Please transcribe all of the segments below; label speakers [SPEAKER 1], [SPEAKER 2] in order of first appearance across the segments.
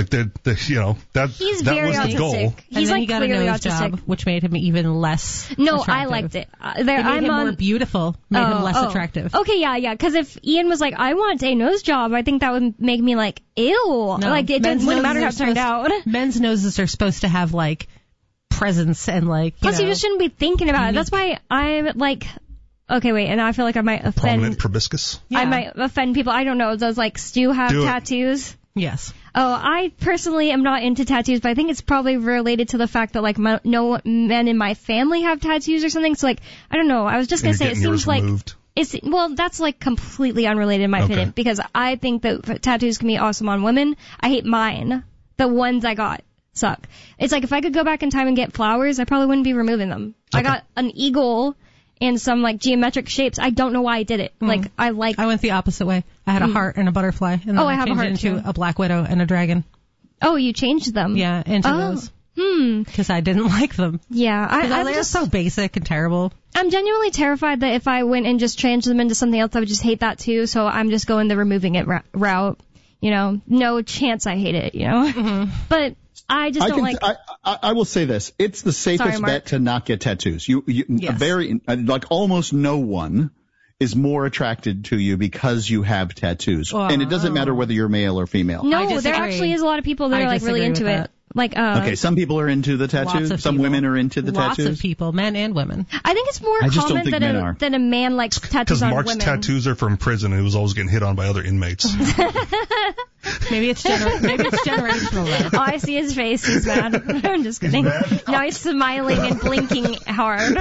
[SPEAKER 1] Like that was the goal.
[SPEAKER 2] And
[SPEAKER 3] He's
[SPEAKER 2] then
[SPEAKER 3] like
[SPEAKER 2] he got a
[SPEAKER 3] clearly
[SPEAKER 2] nose
[SPEAKER 3] autistic.
[SPEAKER 2] job, which made him even less
[SPEAKER 3] No,
[SPEAKER 2] attractive.
[SPEAKER 3] I liked it.
[SPEAKER 2] It made him more beautiful, made him less attractive.
[SPEAKER 3] Okay, yeah. Because if Ian was like, I want a nose job, I think that would make me like, ew.
[SPEAKER 2] No,
[SPEAKER 3] like, it wouldn't matter how it turned out.
[SPEAKER 2] Men's noses are supposed to have, like, presence and, like,
[SPEAKER 3] Plus, you just shouldn't be thinking about it. That's why I'm like... Okay, wait, and I feel like I might offend...
[SPEAKER 1] Prominent proboscis?
[SPEAKER 2] Yeah.
[SPEAKER 3] I might offend people. I don't know. Does, like, Stu have tattoos?
[SPEAKER 2] Yes.
[SPEAKER 3] Oh, I personally am not into tattoos, but I think it's probably related to the fact that, like, no men in my family have tattoos or something. So, like, I don't know. I was just going to say, it seems like... Well, that's, like, completely unrelated in my opinion, because I think that tattoos can be awesome on women. I hate mine. The ones I got suck. It's like, if I could go back in time and get flowers, I probably wouldn't be removing them. Okay. I got an eagle... and some, like, geometric shapes. I don't know why I did it. Like, I went
[SPEAKER 2] the opposite way. I had a heart and a butterfly, and then
[SPEAKER 3] I have a heart
[SPEAKER 2] changed it into
[SPEAKER 3] too.
[SPEAKER 2] a black widow and a dragon.
[SPEAKER 3] Oh, you changed them?
[SPEAKER 2] Yeah, into those. Because I didn't like them.
[SPEAKER 3] Yeah.
[SPEAKER 2] They're just so basic and terrible.
[SPEAKER 3] I'm genuinely terrified that if I went and just changed them into something else, I would just hate that too, so I'm just going the removing it route. You know, no chance I hate it, you know? Mm-hmm. But... I just don't like...
[SPEAKER 4] I will say this. It's the safest bet to not get tattoos. Like almost no one is more attracted to you because you have tattoos. And it doesn't matter whether you're male or female.
[SPEAKER 3] No, there actually is a lot of people that are like really into it. Like,
[SPEAKER 4] okay, some people are into the tattoos. Some women are into the tattoos.
[SPEAKER 2] Lots of people, men and women.
[SPEAKER 3] I think it's more common that a man likes tattoos on women.
[SPEAKER 1] Because Mark's tattoos are from prison and he was always getting hit on by other inmates.
[SPEAKER 2] Maybe it's generational though.
[SPEAKER 3] Oh, I see his face. He's mad. I'm just kidding. No, he's smiling and blinking hard.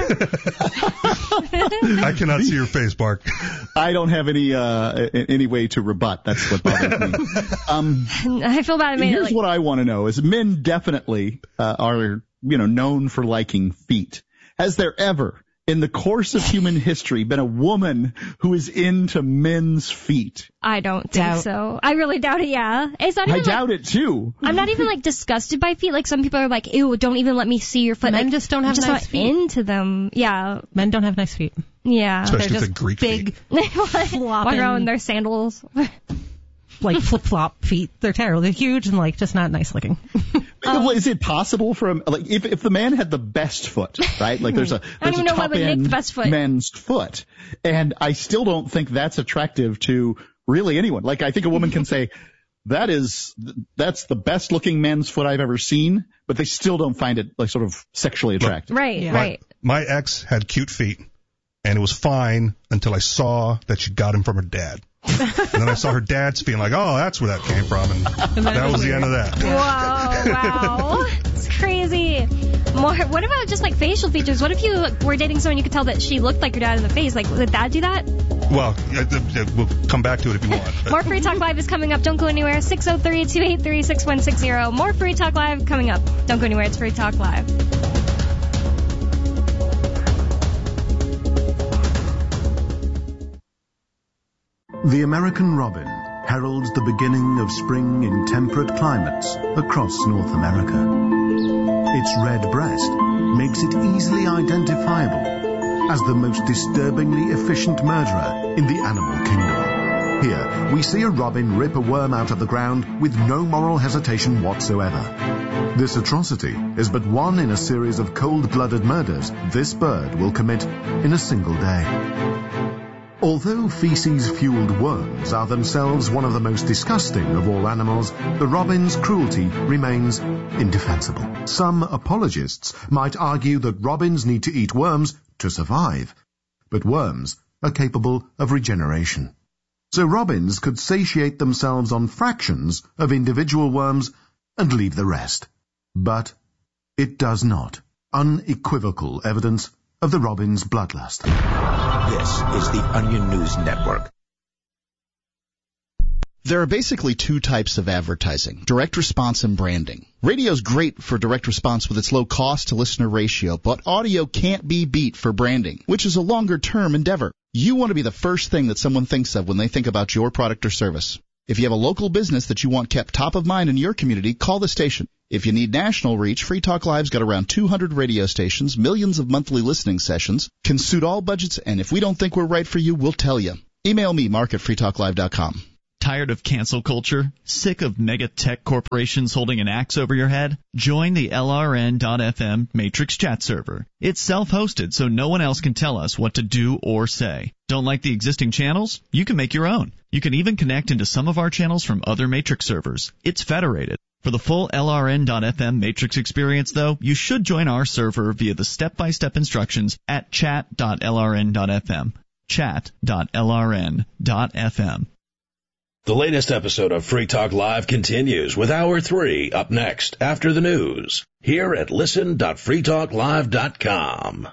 [SPEAKER 1] I cannot see your face, Mark.
[SPEAKER 4] I don't have any way to rebut. That's what bothers me.
[SPEAKER 3] I feel bad.
[SPEAKER 4] Here's what I want to know: is men definitely are known for liking feet. Has there ever, in the course of human history, been a woman who is into men's feet?
[SPEAKER 3] I don't think so. I really doubt it, yeah. It's not even
[SPEAKER 4] I doubt it, too.
[SPEAKER 3] I'm not even, like, disgusted by feet. Like, some people are like, ew, don't even let me see your foot.
[SPEAKER 2] Men
[SPEAKER 3] like,
[SPEAKER 2] just don't have nice feet.
[SPEAKER 3] Into them. Yeah.
[SPEAKER 2] Men don't have nice feet.
[SPEAKER 3] Yeah.
[SPEAKER 1] Especially
[SPEAKER 2] they're
[SPEAKER 1] the Greek
[SPEAKER 2] big,
[SPEAKER 1] feet.
[SPEAKER 3] Walk around in their sandals.
[SPEAKER 2] Like flip-flop feet. They're terrible. They're huge and, like, just not nice looking.
[SPEAKER 4] Is it possible for him, like, if the man had the best foot, right? Like, there's a top-end men's foot. And I still don't think that's attractive to really anyone. Like, I think a woman can say, that's the best-looking men's foot I've ever seen, but they still don't find it, like, sort of sexually attractive.
[SPEAKER 3] Right.
[SPEAKER 1] My ex had cute feet, and it was fine until I saw that she got him from her dad. And then I saw her dad's feet, like, oh, that's where that came from, and that was the end of that.
[SPEAKER 3] Whoa, wow. It's crazy. What about just, like, facial features? What if you were dating someone you could tell that she looked like your dad in the face? Like, would that do that?
[SPEAKER 1] Well, we'll come back to it if you want.
[SPEAKER 3] More Free Talk Live is coming up. Don't go anywhere. 603-283-6160. More Free Talk Live coming up. Don't go anywhere. It's Free Talk Live.
[SPEAKER 5] The American robin heralds the beginning of spring in temperate climates across North America. Its red breast makes it easily identifiable as the most disturbingly efficient murderer in the animal kingdom. Here, we see a robin rip a worm out of the ground with no moral hesitation whatsoever. This atrocity is but one in a series of cold-blooded murders this bird will commit in a single day. Although feces-fueled worms are themselves one of the most disgusting of all animals, the robin's cruelty remains indefensible. Some apologists might argue that robins need to eat worms to survive, but worms are capable of regeneration. So robins could satiate themselves on fractions of individual worms and leave the rest. But it does not. Unequivocal evidence of the robin's bloodlust.
[SPEAKER 6] This is the Onion News Network.
[SPEAKER 7] There are basically two types of advertising, direct response and branding. Radio's great for direct response with its low cost to listener ratio, but audio can't be beat for branding, which is a longer-term endeavor. You want to be the first thing that someone thinks of when they think about your product or service. If you have a local business that you want kept top of mind in your community, call the station. If you need national reach, Free Talk Live's got around 200 radio stations, millions of monthly listening sessions, can suit all budgets, and if we don't think we're right for you, we'll tell you. Email me, Mark at freetalklive.com.
[SPEAKER 8] Tired of cancel culture? Sick of mega tech corporations holding an axe over your head? Join the LRN.FM Matrix chat server. It's self-hosted, so no one else can tell us what to do or say. Don't like the existing channels? You can make your own. You can even connect into some of our channels from other Matrix servers. It's federated. For the full LRN.FM Matrix experience, though, you should join our server via the step-by-step instructions at chat.lrn.fm. Chat.lrn.fm.
[SPEAKER 9] The latest episode of Free Talk Live continues with Hour 3 up next after the news here at listen.freetalklive.com.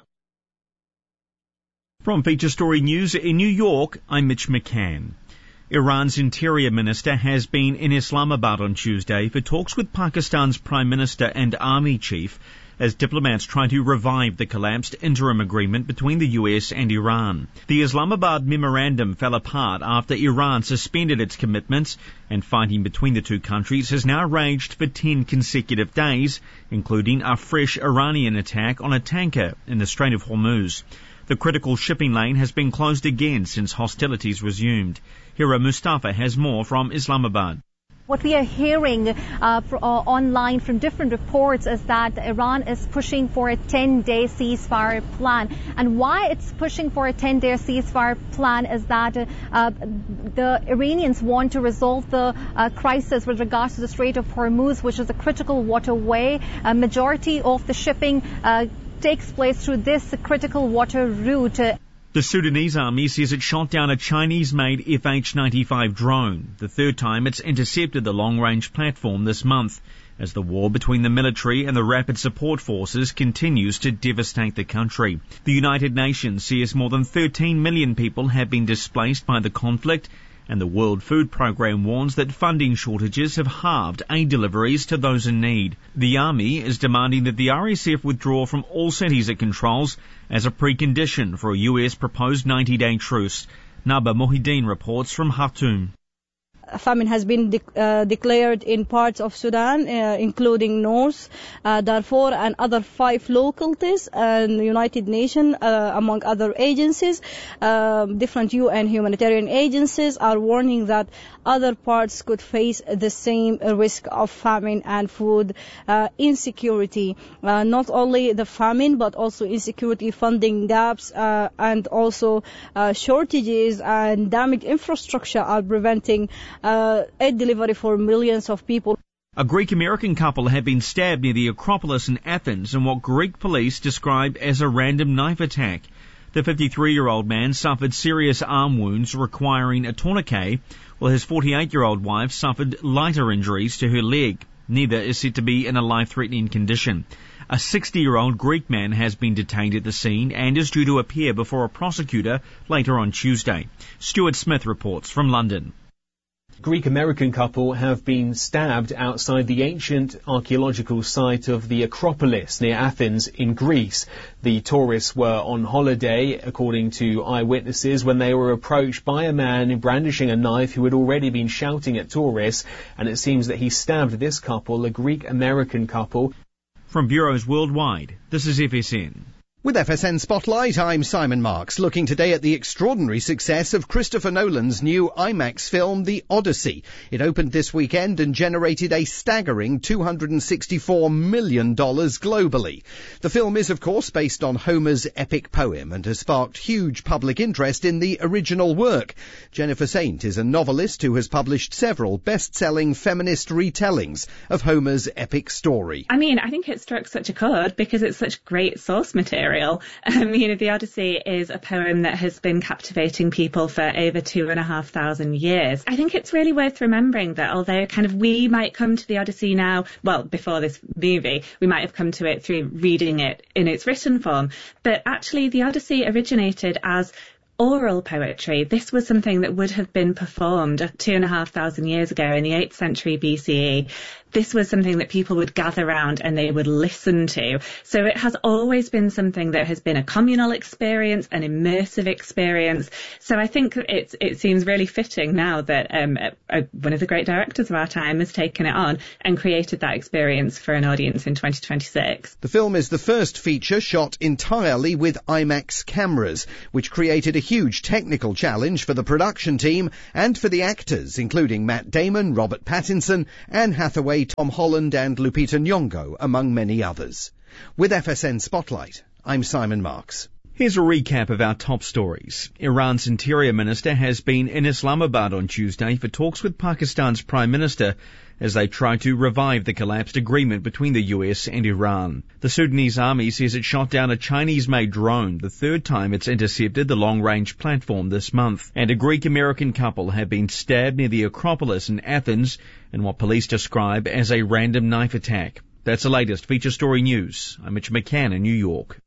[SPEAKER 10] From Feature Story News in New York, I'm Mitch McCann. Iran's Interior Minister has been in Islamabad on Tuesday for talks with Pakistan's Prime Minister and Army Chief as diplomats try to revive the collapsed interim agreement between the US and Iran. The Islamabad memorandum fell apart after Iran suspended its commitments, and fighting between the two countries has now raged for 10 consecutive days, including a fresh Iranian attack on a tanker in the Strait of Hormuz. The critical shipping lane has been closed again since hostilities resumed. Hira Mustafa has more from Islamabad.
[SPEAKER 11] What we are hearing online from different reports is that Iran is pushing for a 10-day ceasefire plan. And why it's pushing for a 10-day ceasefire plan is that the Iranians want to resolve the crisis with regards to the Strait of Hormuz, which is a critical waterway. A majority of the shipping takes place through this critical water route.
[SPEAKER 10] The Sudanese army says it shot down a Chinese-made FH-95 drone, the third time it's intercepted the long-range platform this month, as the war between the military and the rapid support forces continues to devastate the country. The United Nations says more than 13 million people have been displaced by the conflict, and the World Food Programme warns that funding shortages have halved aid deliveries to those in need. The army is demanding that the RSF withdraw from all cities it controls as a precondition for a US proposed 90-day truce. Naba Mohideen reports from Khartoum.
[SPEAKER 12] Famine has been declared in parts of Sudan, including North Darfur and other 5 localities, and the United Nations, among other agencies. Different UN humanitarian agencies are warning that other parts could face the same risk of famine and food insecurity. Not only the famine, but also insecurity, funding gaps, and also shortages and damaged infrastructure are preventing aid delivery for millions of people.
[SPEAKER 10] A Greek-American couple have been stabbed near the Acropolis in Athens in what Greek police described as a random knife attack. The 53-year-old man suffered serious arm wounds requiring a tourniquet, while his 48-year-old wife suffered lighter injuries to her leg. Neither is said to be in a life-threatening condition. A 60-year-old Greek man has been detained at the scene and is due to appear before a prosecutor later on Tuesday. Stuart Smith reports from London.
[SPEAKER 13] Greek-American couple have been stabbed outside the ancient archaeological site of the Acropolis near Athens in Greece. The tourists were on holiday, according to eyewitnesses, when they were approached by a man brandishing a knife who had already been shouting at tourists, and it seems that he stabbed this couple, a Greek-American couple.
[SPEAKER 10] From bureaus worldwide, this is FSN.
[SPEAKER 14] With FSN Spotlight, I'm Simon Marks, looking today at the extraordinary success of Christopher Nolan's new IMAX film, The Odyssey. It opened this weekend and generated a staggering $264 million globally. The film is, of course, based on Homer's epic poem and has sparked huge public interest in the original work. Jennifer Saint is a novelist who has published several best-selling feminist retellings of Homer's epic story.
[SPEAKER 15] I think it struck such a chord because it's such great source material. The Odyssey is a poem that has been captivating people for over 2,500 years. I think it's really worth remembering that although we might come to the Odyssey now, well, before this movie, we might have come to it through reading it in its written form, but actually the Odyssey originated as oral poetry. This was something that would have been performed 2,500 years ago in the 8th century BCE. This was something that people would gather around and they would listen to. So it has always been something that has been a communal experience, an immersive experience. So I think it seems really fitting now that one of the great directors of our time has taken it on and created that experience for an audience in 2026.
[SPEAKER 14] The film is the first feature shot entirely with IMAX cameras, which created a huge technical challenge for the production team and for the actors, including Matt Damon, Robert Pattinson, Anne Hathaway, Tom Holland and Lupita Nyong'o, among many others. With FSN Spotlight, I'm Simon Marks.
[SPEAKER 10] Here's a recap of our top stories. Iran's interior minister has been in Islamabad on Tuesday for talks with Pakistan's prime minister as they try to revive the collapsed agreement between the US and Iran. The Sudanese army says it shot down a Chinese-made drone, the third time it's intercepted the long-range platform this month. And a Greek-American couple have been stabbed near the Acropolis in Athens in what police describe as a random knife attack. That's the latest feature story news. I'm Mitch McCann in New York.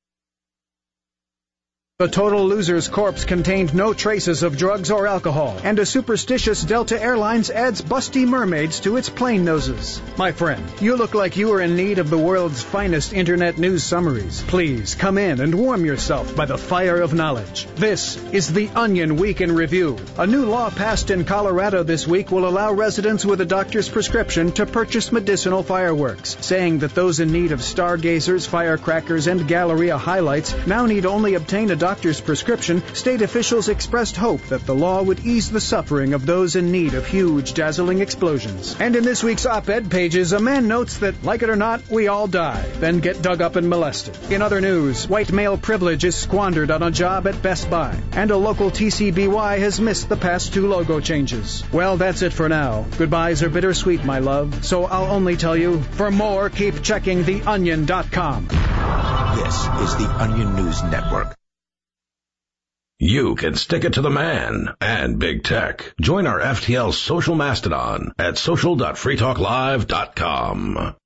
[SPEAKER 16] The total loser's corpse contained no traces of drugs or alcohol, and a superstitious Delta Airlines adds busty mermaids to its plane noses. My friend, you look like you are in need of the world's finest internet news summaries. Please come in and warm yourself by the fire of knowledge. This is The Onion Week in Review. A new law passed in Colorado this week will allow residents with a doctor's prescription to purchase medicinal fireworks, saying that those in need of stargazers, firecrackers, and Galleria highlights now need only obtain a doctor's prescription. State officials expressed hope that the law would ease the suffering of those in need of huge, dazzling explosions. And in this week's op-ed pages, a man notes that, like it or not, we all die, then get dug up and molested. In other news, white male privilege is squandered on a job at Best Buy, and a local TCBY has missed the past 2 logo changes. Well, that's it for now. Goodbyes are bittersweet, my love, so I'll only tell you, for more, keep checking theonion.com.
[SPEAKER 6] This is the Onion News Network.
[SPEAKER 9] You can stick it to the man and big tech. Join our FTL social mastodon at social.freetalklive.com.